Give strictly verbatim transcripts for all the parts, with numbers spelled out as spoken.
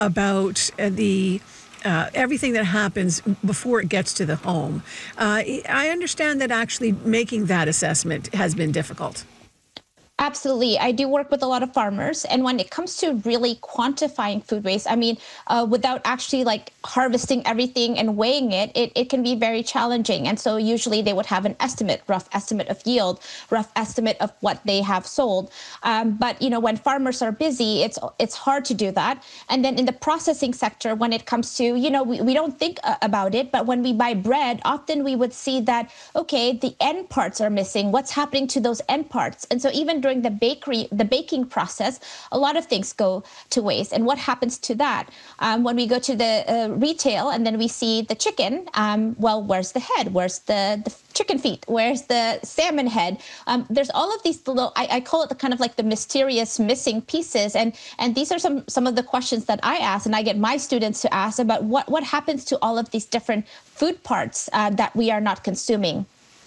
about uh, the uh, everything that happens before it gets to the home. Uh, I understand that actually making that assessment has been difficult. Absolutely. I do work with a lot of farmers. And when it comes to really quantifying food waste, I mean, uh, without actually like harvesting everything and weighing it, it, it can be very challenging. And so usually they would have an estimate, rough estimate of yield, rough estimate of what they have sold. Um, but, you know, when farmers are busy, it's it's hard to do that. And then in the processing sector, when it comes to, you know, we, we don't think uh, about it, but when we buy bread, often we would see that, okay, the end parts are missing. What's happening to those end parts? And so even during the bakery, the baking process, a lot of things go to waste. And what happens to that? Um, when we go to the uh, retail and then we see the chicken, um, well, where's the head? Where's the, the chicken feet? Where's the salmon head? Um, there's all of these little, I, I call it the kind of like the mysterious missing pieces. And and these are some, some of the questions that I ask and I get my students to ask about what, what happens to all of these different food parts uh, that we are not consuming.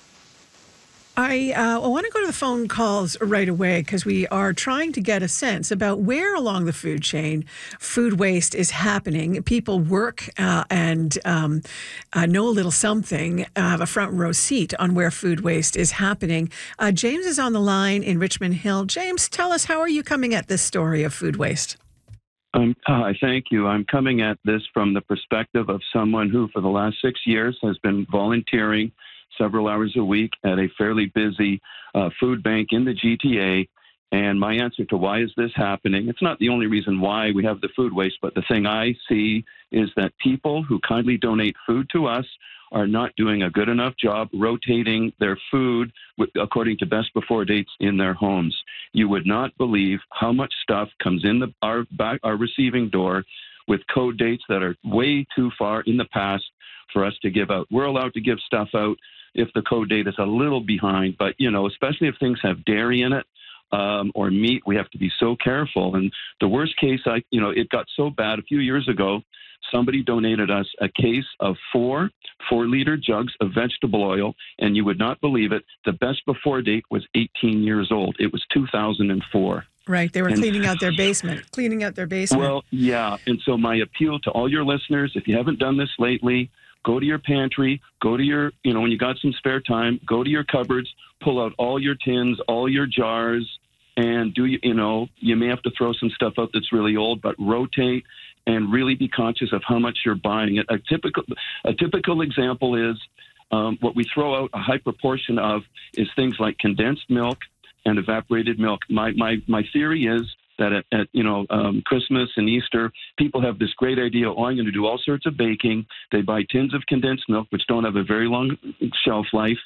I, uh, I want to go to the phone calls right away because we are trying to get a sense about where along the food chain food waste is happening. People work uh, and um, uh, know a little something, uh, have a front row seat on where food waste is happening. Uh, James is on the line in Richmond Hill. James, tell us, how are you coming at this story of food waste? Um, hi, thank you. I'm coming at this from the perspective of someone who for the last six years has been volunteering several hours a week at a fairly busy uh, food bank in the G T A. And my answer to why is this happening, it's not the only reason why we have the food waste, but the thing I see is that people who kindly donate food to us are not doing a good enough job rotating their food with, according to best before dates in their homes. You would not believe how much stuff comes in the, our, back, our receiving door with code dates that are way too far in the past for us to give out. We're allowed to give stuff out if the code date is a little behind, but, you know, especially if things have dairy in it um, or meat, we have to be so careful. And the worst case, I, you know, it got so bad a few years ago, somebody donated us a case of four four-liter jugs of vegetable oil, and you would not believe it, the best before date was eighteen years old. It was two thousand four. Right, they were and, cleaning out their basement, cleaning out their basement. Well, yeah, and so my appeal to all your listeners, if you haven't done this lately, go to your pantry, go to your, you know, when you got some spare time, go to your cupboards, pull out all your tins, all your jars, and do, you you know, you may have to throw some stuff out that's really old, but rotate and really be conscious of how much you're buying. A typical, a typical example is um, what we throw out a high proportion of is things like condensed milk and evaporated milk. My my my theory is that at, at you know um, Christmas and Easter, people have this great idea, oh, I'm going to do all sorts of baking. They buy tins of condensed milk, which don't have a very long shelf life,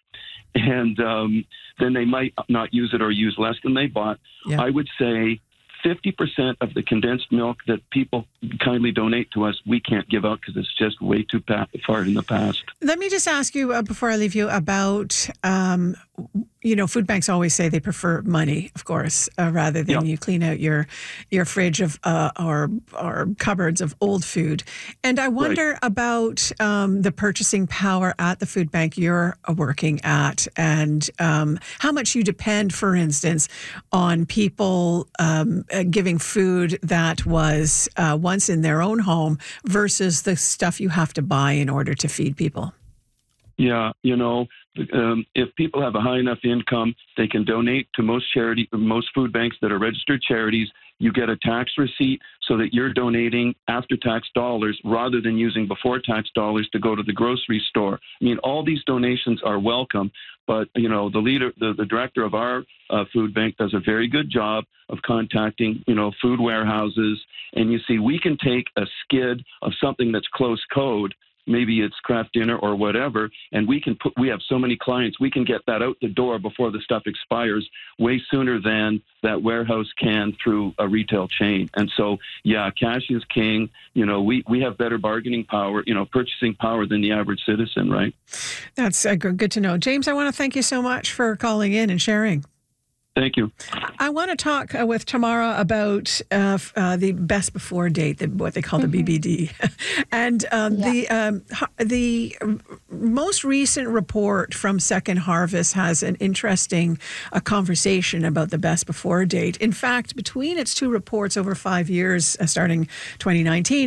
and um, then they might not use it or use less than they bought. Yeah. I would say fifty percent of the condensed milk that people kindly donate to us, we can't give out because it's just way too far in the past. Let me just ask you uh, before I leave you about, um, you know, food banks always say they prefer money, of course, uh, rather than yeah. you clean out your your fridge of uh, or or cupboards of old food. And I wonder right. about um, the purchasing power at the food bank you're working at, and um, how much you depend, for instance, on people um, uh, giving food that was uh, once in their own home versus the stuff you have to buy in order to feed people. Yeah, you know, um, if people have a high enough income, they can donate to most charity, most food banks that are registered charities. You get a tax receipt so that you're donating after-tax dollars rather than using before-tax dollars to go to the grocery store. I mean, all these donations are welcome, but, you know, the leader, the, the director of our uh, food bank does a very good job of contacting, you know, food warehouses. And you see, we can take a skid of something that's close code, maybe it's Kraft Dinner or whatever, and we can put, we have so many clients, we can get that out the door before the stuff expires way sooner than that warehouse can through a retail chain. And so, yeah, cash is king. You know, we, we have better bargaining power, you know, purchasing power than the average citizen, right? That's uh, good to know. James, I want to thank you so much for calling in and sharing. Thank you. I want to talk uh, with Tamara about uh, f- uh, the best before date, the, what they call the Mm-hmm. B B D, and um, Yeah. the um, ha- the most recent report from Second Harvest has an interesting uh, conversation about the best before date. In fact, between its two reports over five years, uh, starting twenty nineteen.